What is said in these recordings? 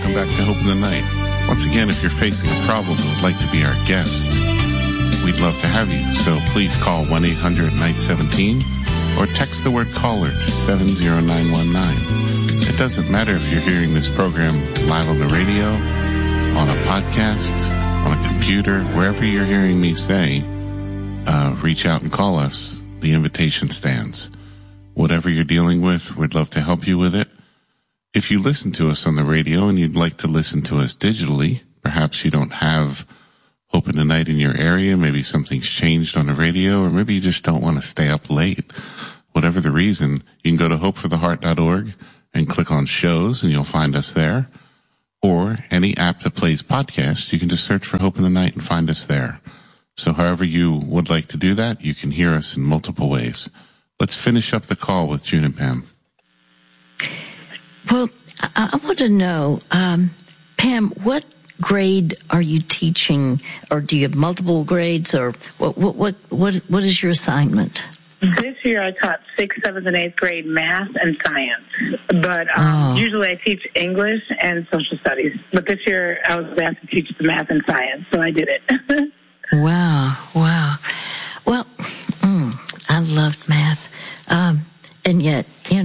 welcome back to Hope in the Night. Once again, if you're facing a problem and would like to be our guest, we'd love to have you. So please call 1-800-NIGHT-17 or text the word caller to 70919. It doesn't matter if you're hearing this program live on the radio, on a podcast, on a computer, wherever you're hearing me say, reach out and call us. The invitation stands. Whatever you're dealing with, we'd love to help you with it. If you listen to us on the radio and you'd like to listen to us digitally, perhaps you don't have Hope in the Night in your area, maybe something's changed on the radio, or maybe you just don't want to stay up late. Whatever the reason, you can go to hopefortheheart.org and click on shows and you'll find us there. Or any app that plays podcasts, you can just search for Hope in the Night and find us there. So however you would like to do that, you can hear us in multiple ways. Let's finish up the call with June and Pam. Well, I want to know, Pam, what grade are you teaching, or do you have multiple grades, or what is your assignment? This year I taught 6th, 7th, and 8th grade math and science, but usually I teach English and social studies. But this year I was asked to teach the math and science, so I did it. Wow. Well, I loved math, and yet,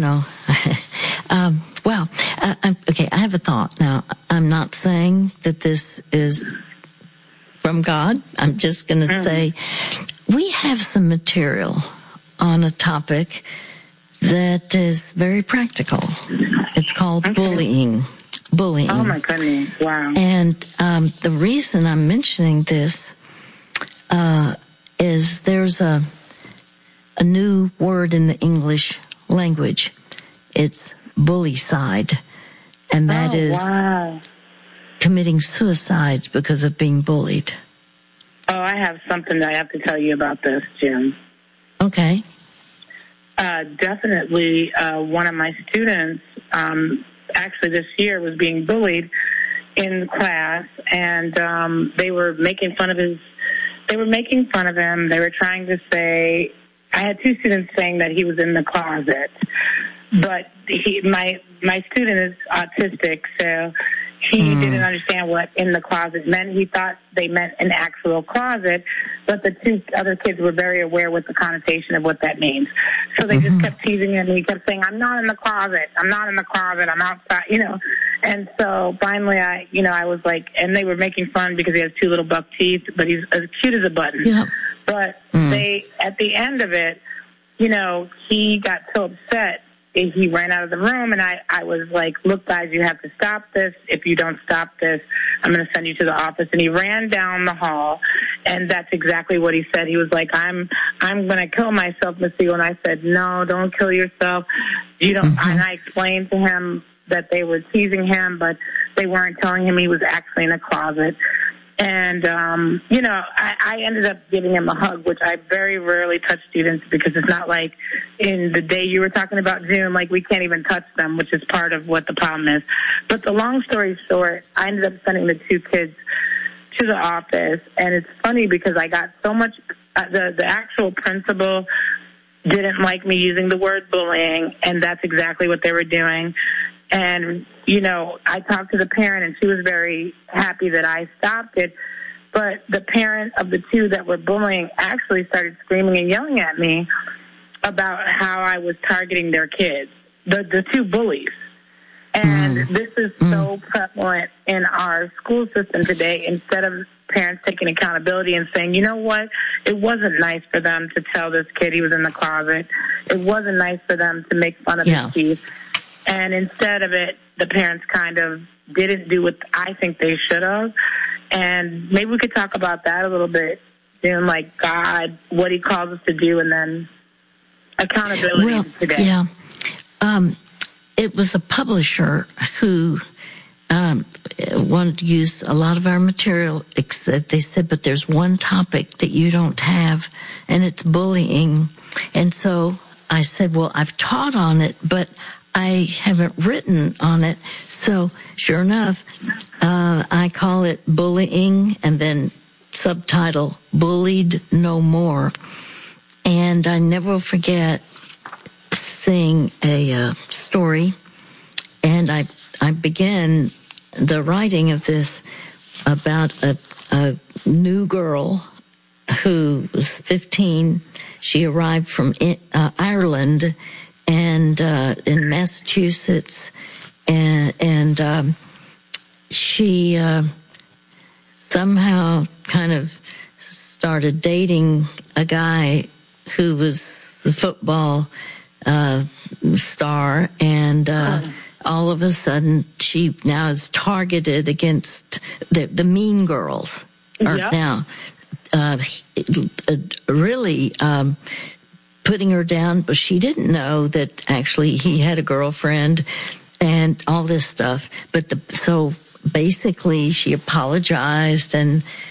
okay, I have a thought. Now, I'm not saying that this is from God. I'm just going to say we have some material on a topic that is very practical. It's called bullying. Oh, my goodness. Wow. And the reason I'm mentioning this is there's a new word in the English language. It's bullycide, and that is committing suicide because of being bullied. Oh, I have something that I have to tell you about this, Jim. Okay. Definitely one of my students, actually this year, was being bullied in class, and they were making fun of him. They were trying to say, I had two students saying that he was in the closet, but my student is autistic, so he didn't understand what in the closet meant. He thought they meant an actual closet, but the two other kids were very aware with the connotation of what that means. So they just kept teasing him, and he kept saying, I'm not in the closet, I'm outside, And so finally I was like, and they were making fun because he has two little buck teeth, but he's as cute as a button. Yeah. But they, at the end of it, he got so upset, he ran out of the room, and I was like, look, guys, you have to stop this. If you don't stop this, I'm going to send you to the office. And he ran down the hall, and that's exactly what he said. He was like, I'm going to kill myself, Miss Siegel. And I said, no, don't kill yourself. You don't. And I explained to him that they were teasing him, but they weren't telling him he was actually in a closet. And, I ended up giving him a hug, which I very rarely touch students because it's not like in the day you were talking about, June, like we can't even touch them, which is part of what the problem is. But the long story short, I ended up sending the two kids to the office. And it's funny because I got so much, the actual principal didn't like me using the word bullying, and that's exactly what they were doing. And, I talked to the parent, and she was very happy that I stopped it. But the parent of the two that were bullying actually started screaming and yelling at me about how I was targeting their kids, the two bullies. And this is so prevalent in our school system today. Instead of parents taking accountability and saying, you know what, it wasn't nice for them to tell this kid he was in the closet. It wasn't nice for them to make fun of his teeth. And instead of it, the parents kind of didn't do what I think they should have. And maybe we could talk about that a little bit, like God, what he calls us to do, and then accountability today. Yeah. It was a publisher who wanted to use a lot of our material. They said, but there's one topic that you don't have, and it's bullying. And so I said, well, I've taught on it, but I haven't written on it. So sure enough, I call it bullying, and then subtitle, Bullied No More. And I never will forget seeing a story, and I began the writing of this about a new girl who was 15. She arrived from Ireland and in Massachusetts, and she somehow kind of started dating a guy who was the football star, and all of a sudden she now is targeted against the mean girls are now really putting her down, but she didn't know that actually he had a girlfriend and all this stuff. But so basically she apologized, and